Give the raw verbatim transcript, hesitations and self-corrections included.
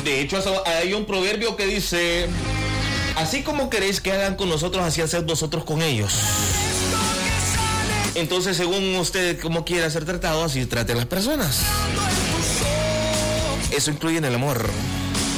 de hecho, hay un proverbio que dice: así como queréis que hagan con nosotros, así haced vosotros con ellos. Entonces, según usted cómo quiera ser tratado, así trate a las personas. Eso incluye en el amor.